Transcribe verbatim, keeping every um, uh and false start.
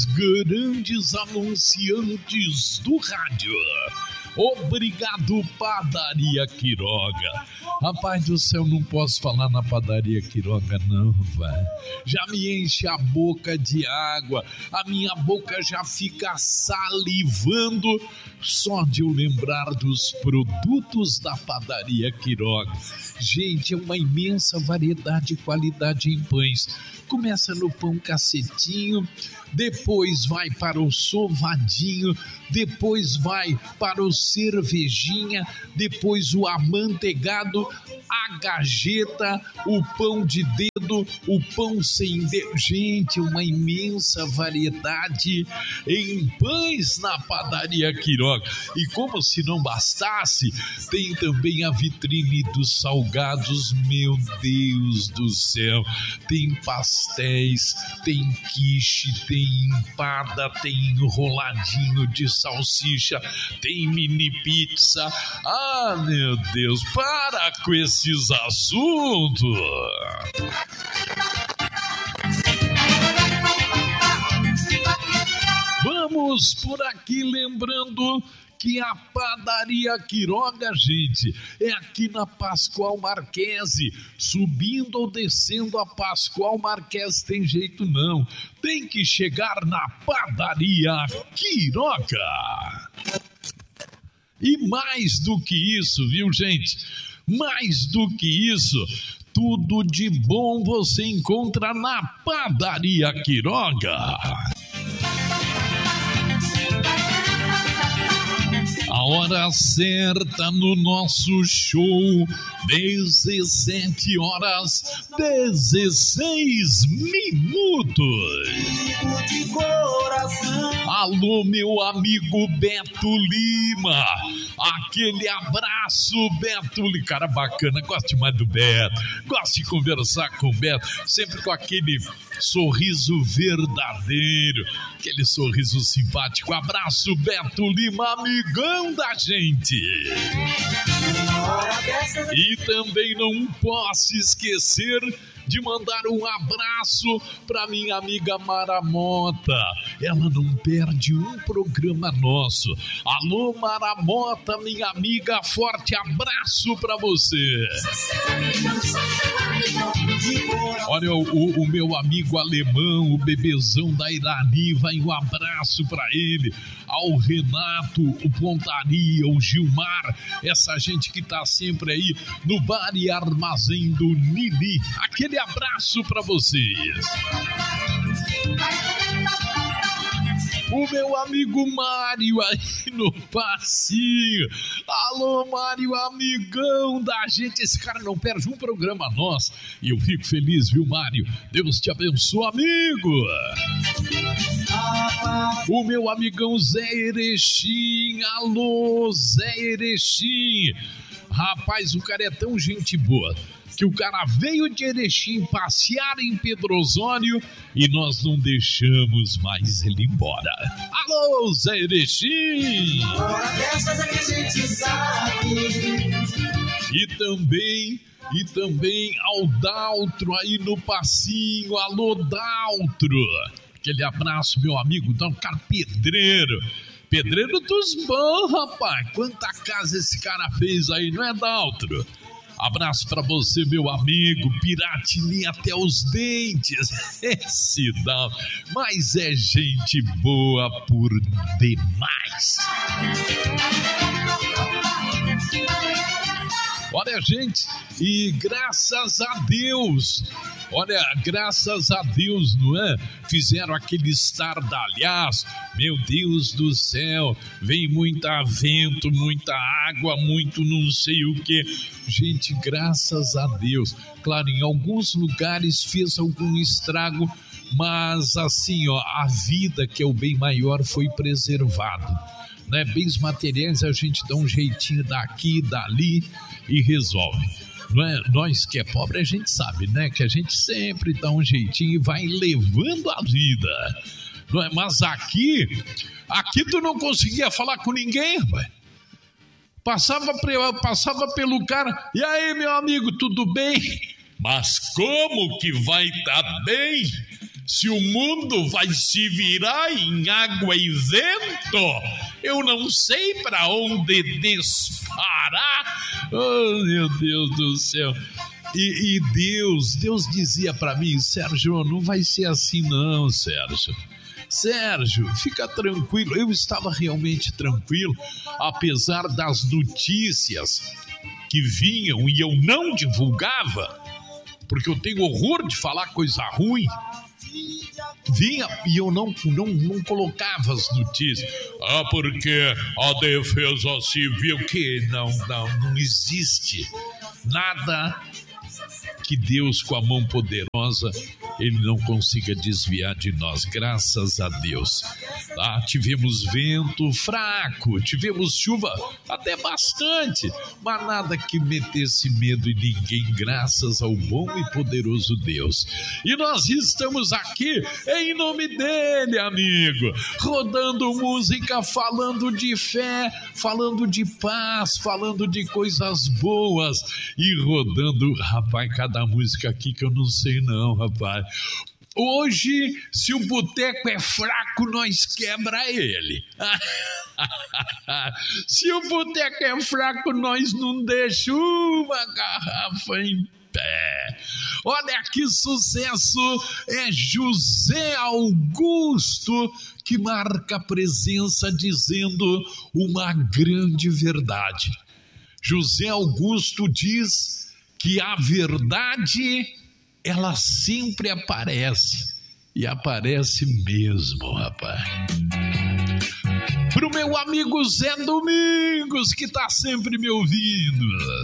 grandes anunciantes do rádio. Obrigado, Padaria Quiroga. Rapaz do céu, não posso falar na Padaria Quiroga não, velho. Já me enche a boca de água, a minha boca já fica salivando só de eu lembrar dos produtos da Padaria Quiroga. Gente, é uma imensa variedade e qualidade em pães. Começa no pão cacetinho, depois vai para o sovadinho, depois vai para o cervejinha, depois o amanteigado, a gajeta, o pão de dedo, o pão sem dedo. Gente, uma imensa variedade em pães na Padaria Quiroga. E como se não bastasse, tem também a vitrine dos salgados. Meu Deus do céu, tem pastéis, tem quiche, tem empada, tem enroladinho de salsicha, tem mini pizza. Ah, meu Deus, para com esses assuntos. Vamos por aqui lembrando que a Padaria Quiroga, gente, é aqui na Pascoal Marquese. Subindo ou descendo a Pascoal Marquese tem jeito não. Tem que chegar na Padaria Quiroga. E mais do que isso, viu, gente? Mais do que isso, tudo de bom você encontra na Padaria Quiroga. A hora certa no nosso show, dezessete horas, dezesseis minutos. Alô, meu amigo Beto Lima, aquele abraço, Beto Lima, cara bacana, gosto demais do Beto, gosto de conversar com o Beto, sempre com aquele sorriso verdadeiro, aquele sorriso simpático. Abraço, Beto Lima, amigão da gente. E também não posso esquecer de mandar um abraço para minha amiga Mara Mota. Ela não perde um programa nosso. Alô, Mara Mota, minha amiga, forte abraço para você. Olha, o, o meu amigo alemão, o bebezão da Irani, vai um abraço para ele. Ao Renato, o Pontaria, o Gilmar, essa gente que tá sempre aí no bar e armazém do Nini. Aquele abraço para vocês. O meu amigo Mário aí no passinho. Alô, Mário, amigão da gente. Esse cara não perde um programa nosso. E eu fico feliz, viu, Mário? Deus te abençoe, amigo. O meu amigão Zé Erechim. Alô, Zé Erechim. Rapaz, o cara é tão gente boa que o cara veio de Erechim passear em Pedro Osório e nós não deixamos mais ele embora. Alô, Zé Erechim! Hora dessas é que a gente sabe. E também, e também ao Daltro aí no passinho. Alô, Daltro! Aquele abraço, meu amigo, dá um cara pedreiro. Pedreiro dos bons, rapaz. Quanta casa esse cara fez aí, não é, Daltro? Abraço pra você, meu amigo, Piratininha até os dentes. Esse não, mas é gente boa por demais. Olha, gente, e graças a Deus, olha, graças a Deus, não é? Fizeram aquele estardalhaço, meu Deus do céu, vem muita vento, muita água, muito não sei o que. Gente, graças a Deus, claro, em alguns lugares fez algum estrago, mas assim, ó, a vida, que é o bem maior, foi preservado. Né? Bens materiais a gente dá um jeitinho daqui, dali e resolve. Não é? Nós que é pobre a gente sabe, né? Que a gente sempre dá um jeitinho e vai levando a vida. Não é? Mas aqui, aqui tu não conseguia falar com ninguém, rapaz. Passava, passava pelo cara, e aí, meu amigo, tudo bem? Mas como que vai estar tá bem? Se o mundo vai se virar em água e vento, eu não sei para onde disparar. Oh, meu Deus do céu. E, e Deus, Deus dizia para mim: Sérgio, não vai ser assim não, Sérgio. Sérgio, fica tranquilo. Eu estava realmente tranquilo, apesar das notícias que vinham e eu não divulgava, porque eu tenho horror de falar coisa ruim. Vinha e eu não, não, não colocava as notícias. Ah, porque a defesa civil, que não, não, não existe nada que Deus, com a mão poderosa, Ele não consiga desviar de nós, graças a Deus. Ah, tivemos vento fraco, tivemos chuva até bastante, mas nada que metesse medo em ninguém, graças ao bom e poderoso Deus. E nós estamos aqui em nome dEle, amigo, rodando música, falando de fé, falando de paz, falando de coisas boas e rodando, rapaz, cada música aqui que eu não sei não, rapaz. Hoje, se o boteco é fraco, nós quebra ele. Se o boteco é fraco, nós não deixa uma garrafa em pé. Olha que sucesso, é José Augusto que marca a presença dizendo uma grande verdade. José Augusto diz que a verdade, ela sempre aparece, e aparece mesmo, rapaz. Pro meu amigo Zé Domingos, que tá sempre me ouvindo.